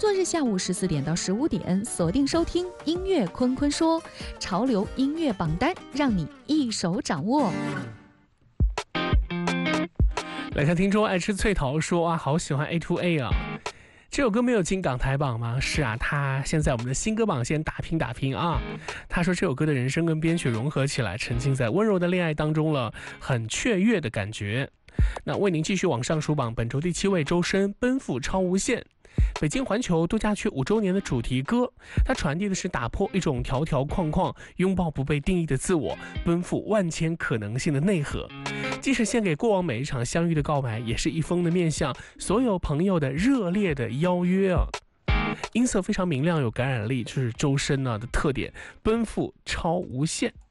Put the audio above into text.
作日下午14点到15点，锁定收听音乐坤坤说，潮流音乐榜单，让你一手掌握。 来看听众爱吃脆桃说啊，好喜欢 A2A 啊。这首歌没有进港台榜吗？是啊，他现在我们的新歌榜先打拼啊。他说这首歌的人声跟编曲融合起来，沉浸在温柔的恋爱当中了，很雀跃的感觉。那为您继续往上数榜，本周第7位，周深《奔赴超无限》。北京环球度假区5周年的主题歌，它传递的是打破一种条条框框，拥抱不被定义的自我，奔赴万千可能性的内核。既是献给过往每一场相遇的告白，也是一封的面向所有朋友的热烈的邀约啊。音色非常明亮，有感染力，就是周深的特点，奔赴超无限。